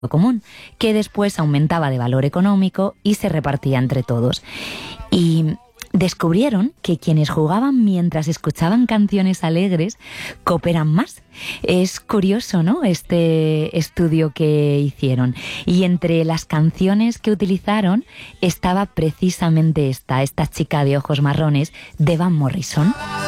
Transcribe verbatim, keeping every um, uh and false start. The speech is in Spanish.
común, que después aumentaba de valor económico y se repartía entre todos. Y descubrieron que quienes jugaban mientras escuchaban canciones alegres cooperan más. Es curioso, ¿no?, este estudio que hicieron. Y entre las canciones que utilizaron estaba precisamente esta, esta chica de ojos marrones, de Van Morrison.